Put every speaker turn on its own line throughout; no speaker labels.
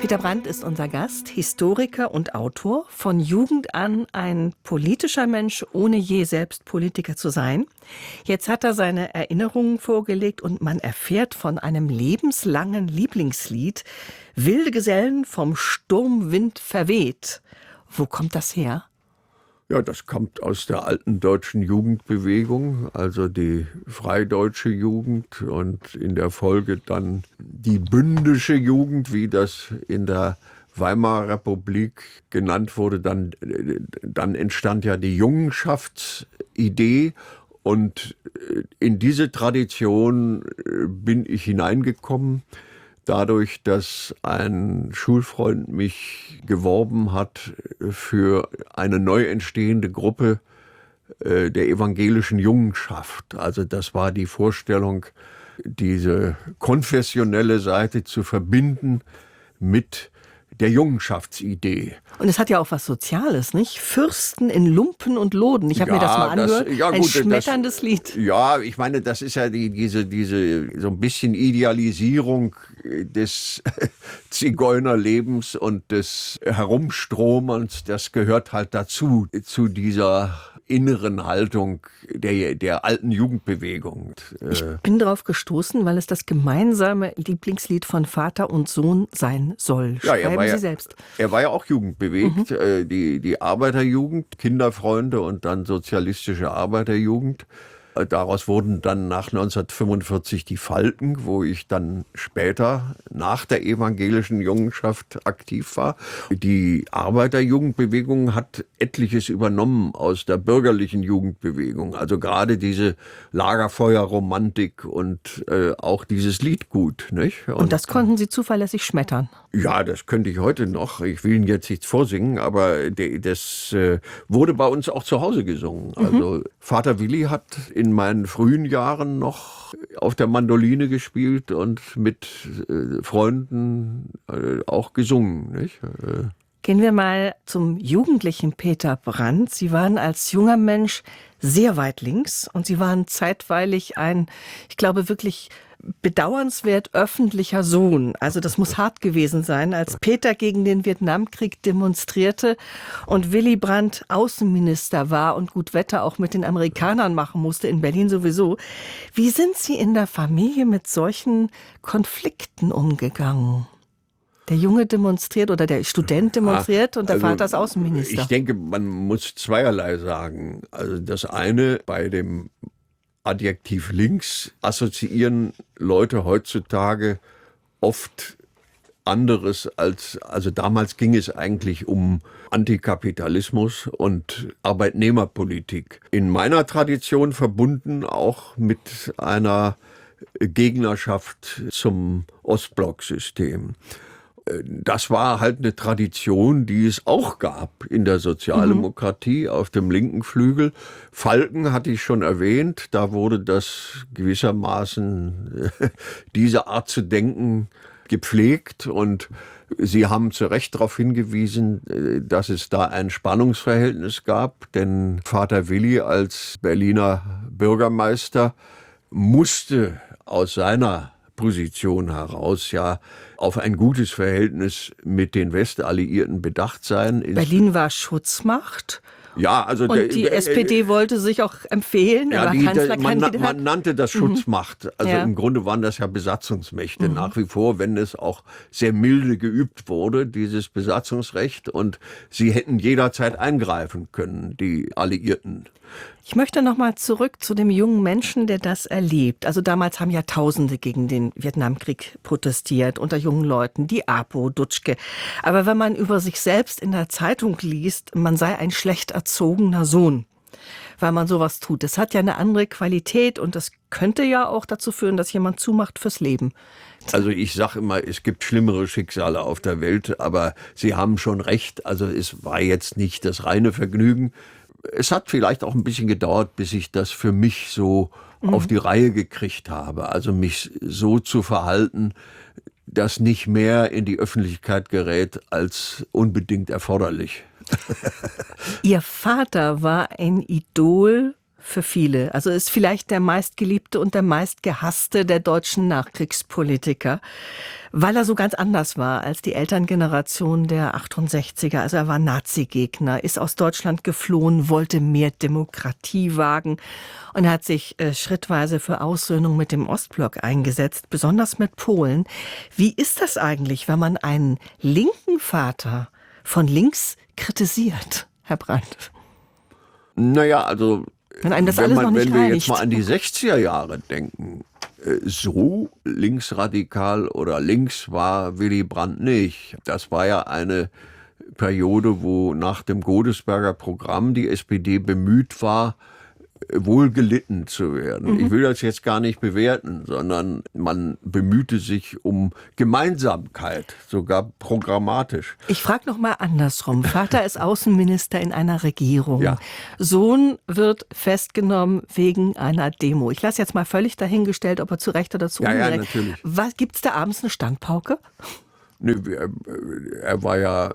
Peter Brandt ist unser Gast, Historiker und Autor, von Jugend an ein politischer Mensch, ohne je selbst Politiker zu sein. Jetzt hat er seine Erinnerungen vorgelegt und man erfährt von einem lebenslangen Lieblingslied, Wilde Gesellen vom Sturmwind verweht. Wo kommt das her?
Ja, das kommt aus der alten deutschen Jugendbewegung, also die freideutsche Jugend und in der Folge dann die bündische Jugend, wie das in der Weimarer Republik genannt wurde. Dann entstand ja die Jungenschaftsidee und in diese Tradition bin ich hineingekommen. Dadurch, dass ein Schulfreund mich geworben hat für eine neu entstehende Gruppe der evangelischen Jungenschaft. Also das war die Vorstellung, diese konfessionelle Seite zu verbinden mit der Jungenschaftsidee.
Und es hat ja auch was Soziales, nicht? Fürsten in Lumpen und Loden. Ich habe mir das mal angehört. Ein schmetterndes Lied.
Ja, ich meine, das ist ja diese so ein bisschen Idealisierung des Zigeunerlebens und des Herumstromerns. Das gehört halt dazu, zu dieser inneren Haltung der alten Jugendbewegung.
Ich bin darauf gestoßen, weil es das gemeinsame Lieblingslied von Vater und Sohn sein soll. Schreiben Sie selbst.
Er war ja auch jugendbewegt. Die Arbeiterjugend, Kinderfreunde und dann sozialistische Arbeiterjugend. Daraus wurden dann nach 1945 die Falken, wo ich dann später nach der evangelischen Jungenschaft aktiv war. Die Arbeiterjugendbewegung hat etliches übernommen aus der bürgerlichen Jugendbewegung. Also gerade diese Lagerfeuerromantik und auch dieses Liedgut. Nicht?
Und das konnten Sie zuverlässig schmettern?
Ja, das könnte ich heute noch. Ich will Ihnen jetzt nichts vorsingen, aber das wurde bei uns auch zu Hause gesungen. Also Vater Willi hat in meinen frühen Jahren noch auf der Mandoline gespielt und mit Freunden auch gesungen. Nicht?
Gehen wir mal zum jugendlichen Peter Brandt. Sie waren als junger Mensch sehr weit links und Sie waren zeitweilig ein, ich glaube wirklich bedauernswert öffentlicher Sohn. Also das muss hart gewesen sein, als Peter gegen den Vietnamkrieg demonstrierte und Willy Brandt Außenminister war und gut Wetter auch mit den Amerikanern machen musste, in Berlin sowieso. Wie sind Sie in der Familie mit solchen Konflikten umgegangen? Der Junge demonstriert oder der Student demonstriert und der Vater ist Außenminister.
Ich denke, man muss zweierlei sagen. Also das eine, bei dem Adjektiv links assoziieren Leute heutzutage oft anderes also damals ging es eigentlich um Antikapitalismus und Arbeitnehmerpolitik. In meiner Tradition verbunden auch mit einer Gegnerschaft zum Ostblocksystem. Das war halt eine Tradition, die es auch gab in der Sozialdemokratie auf dem linken Flügel. Falken hatte ich schon erwähnt, da wurde das gewissermaßen diese Art zu denken gepflegt und Sie haben zu Recht darauf hingewiesen, dass es da ein Spannungsverhältnis gab, denn Vater Willi als Berliner Bürgermeister musste aus seiner Position heraus ja auf ein gutes Verhältnis mit den Westalliierten bedacht sein.
Berlin war Schutzmacht.
Ja, also
und die SPD wollte sich auch empfehlen,
ja,
aber Kanzlerkandidat.
Man nannte das Schutzmacht. Also im Grunde waren das ja Besatzungsmächte nach wie vor, wenn es auch sehr milde geübt wurde, dieses Besatzungsrecht. Und sie hätten jederzeit eingreifen können, die Alliierten.
Ich möchte noch mal zurück zu dem jungen Menschen, der das erlebt. Also damals haben ja Tausende gegen den Vietnamkrieg protestiert, unter jungen Leuten, die APO, Dutschke. Aber wenn man über sich selbst in der Zeitung liest, man sei ein schlecht erzogener Sohn, weil man sowas tut. Das hat ja eine andere Qualität und das könnte ja auch dazu führen, dass jemand zumacht fürs Leben.
Also ich sage immer, es gibt schlimmere Schicksale auf der Welt, aber Sie haben schon recht. Also es war jetzt nicht das reine Vergnügen. Es hat vielleicht auch ein bisschen gedauert, bis ich das für mich so auf die Reihe gekriegt habe. Also mich so zu verhalten, dass nicht mehr in die Öffentlichkeit gerät als unbedingt erforderlich.
Ihr Vater war ein Idol für viele. Also ist vielleicht der meistgeliebte und der meistgehasste der deutschen Nachkriegspolitiker, weil er so ganz anders war als die Elterngeneration der 68er. Also er war Nazi-Gegner, ist aus Deutschland geflohen, wollte mehr Demokratie wagen und er hat sich schrittweise für Aussöhnung mit dem Ostblock eingesetzt, besonders mit Polen. Wie ist das eigentlich, wenn man einen linken Vater von links kritisiert, Herr Brandt?
Naja, also
wenn einem das alles noch nicht
wenn wir
reicht.
jetzt mal an die 60er Jahre denken, so linksradikal oder links war Willy Brandt nicht. Das war ja eine Periode, wo nach dem Godesberger Programm die SPD bemüht war, wohl gelitten zu werden. Ich will das jetzt gar nicht bewerten, sondern man bemühte sich um Gemeinsamkeit, sogar programmatisch.
Ich frage noch mal andersrum. Vater ist Außenminister in einer Regierung.
Ja.
Sohn wird festgenommen wegen einer Demo. Ich lasse jetzt mal völlig dahingestellt, ob er zu Recht oder zu Unrecht.
Ja, natürlich.
Gibt's da abends eine Standpauke?
Nee, er war ja,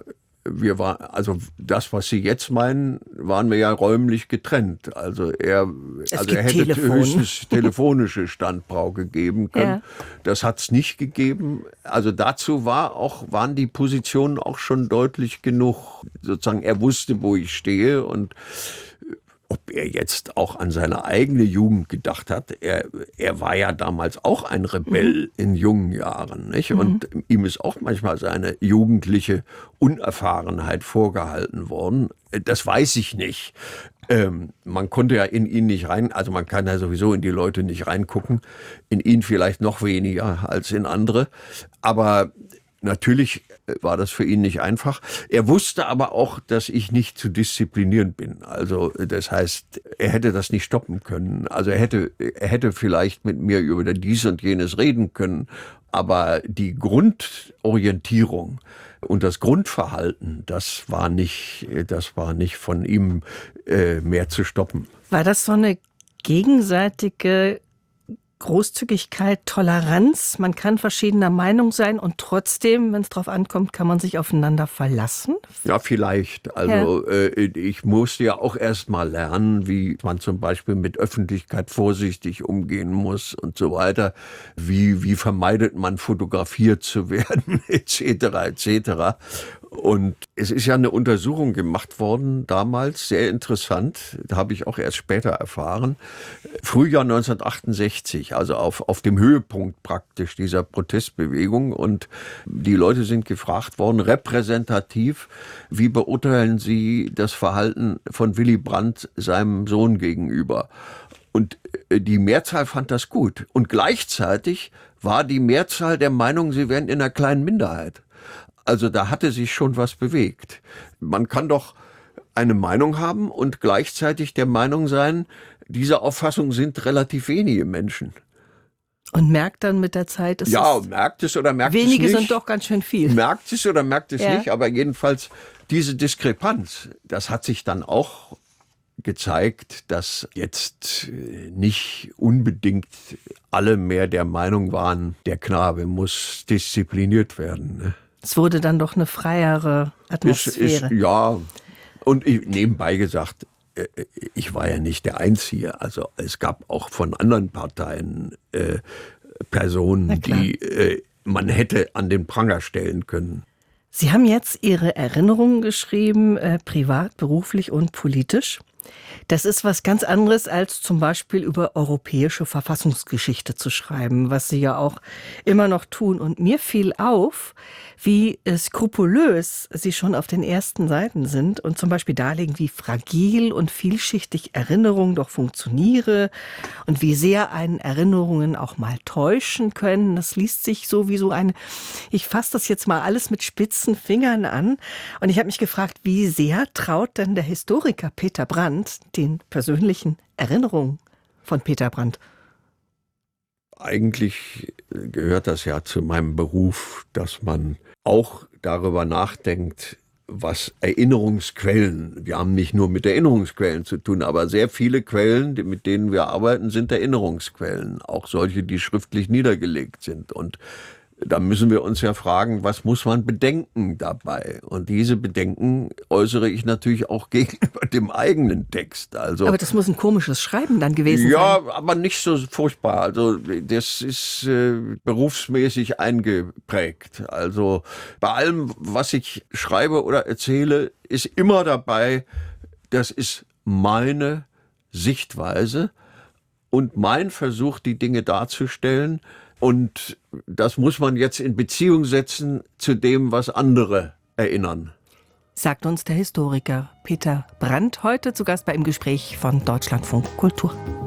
also das, was Sie jetzt meinen, waren wir ja räumlich getrennt. Also er hätte
Telefon.
höchstens telefonische Standpauke geben können.
Ja.
Das hat es nicht gegeben. Also dazu waren die Positionen auch schon deutlich genug. Sozusagen, er wusste, wo ich stehe und ob er jetzt auch an seine eigene Jugend gedacht hat. Er war ja damals auch ein Rebell in jungen Jahren, nicht? Und ihm ist auch manchmal seine jugendliche Unerfahrenheit vorgehalten worden. Das weiß ich nicht. Man konnte ja in ihn nicht rein, also man kann ja sowieso in die Leute nicht reingucken, in ihn vielleicht noch weniger als in andere. Aber natürlich war das für ihn nicht einfach. Er wusste aber auch, dass ich nicht zu disziplinieren bin. Also das heißt, er hätte das nicht stoppen können. Also er hätte vielleicht mit mir über dies und jenes reden können. Aber die Grundorientierung und das Grundverhalten, das war nicht von ihm mehr zu stoppen.
War das so eine gegenseitige Großzügigkeit, Toleranz? Man kann verschiedener Meinung sein und trotzdem, wenn es drauf ankommt, kann man sich aufeinander verlassen?
Ja, vielleicht. Also ich musste ja auch erst mal lernen, wie man zum Beispiel mit Öffentlichkeit vorsichtig umgehen muss und so weiter. Wie vermeidet man, fotografiert zu werden, etc., etc. Und es ist ja eine Untersuchung gemacht worden damals, sehr interessant, da habe ich auch erst später erfahren. Frühjahr 1968, also auf dem Höhepunkt praktisch dieser Protestbewegung. Und die Leute sind gefragt worden, repräsentativ, wie beurteilen Sie das Verhalten von Willy Brandt seinem Sohn gegenüber? Und die Mehrzahl fand das gut. Und gleichzeitig war die Mehrzahl der Meinung, sie wären in einer kleinen Minderheit. Also da hatte sich schon was bewegt. Man kann doch eine Meinung haben und gleichzeitig der Meinung sein, diese Auffassung sind relativ wenige Menschen.
Und merkt dann mit der Zeit,
merkt es oder merkt es nicht.
Wenige sind doch ganz schön viel.
Merkt es oder merkt es nicht, aber jedenfalls diese Diskrepanz, das hat sich dann auch gezeigt, dass jetzt nicht unbedingt alle mehr der Meinung waren, der Knabe muss diszipliniert werden, ne?
Es wurde dann doch eine freiere Atmosphäre.
Ja, und nebenbei gesagt, ich war ja nicht der Einzige. Also es gab auch von anderen Parteien Personen, die man hätte an den Pranger stellen können.
Sie haben jetzt Ihre Erinnerungen geschrieben, privat, beruflich und politisch. Das ist was ganz anderes, als zum Beispiel über europäische Verfassungsgeschichte zu schreiben, was Sie ja auch immer noch tun. Und mir fiel auf, wie skrupulös Sie schon auf den ersten Seiten sind und zum Beispiel darlegen, wie fragil und vielschichtig Erinnerung doch funktioniere und wie sehr einen Erinnerungen auch mal täuschen können. Das liest sich so wie so eine, ich fasse das jetzt mal alles mit spitzen Fingern an. Und ich habe mich gefragt, wie sehr traut denn der Historiker Peter Brandt den persönlichen Erinnerungen von Peter Brandt?
Eigentlich gehört das ja zu meinem Beruf, dass man auch darüber nachdenkt, was Erinnerungsquellen, wir haben nicht nur mit Erinnerungsquellen zu tun, aber sehr viele Quellen, mit denen wir arbeiten, sind Erinnerungsquellen, auch solche, die schriftlich niedergelegt sind. Und da müssen wir uns ja fragen, was muss man bedenken dabei? Und diese Bedenken äußere ich natürlich auch gegenüber dem eigenen Text. Also,
aber das muss ein komisches Schreiben dann gewesen sein.
ja, aber nicht so furchtbar. Also das ist berufsmäßig eingeprägt. Also bei allem, was ich schreibe oder erzähle, ist immer dabei, das ist meine Sichtweise und mein Versuch, die Dinge darzustellen. Und das muss man jetzt in Beziehung setzen zu dem, was andere erinnern.
Sagt uns der Historiker Peter Brandt heute zu Gast bei Im Gespräch von Deutschlandfunk Kultur.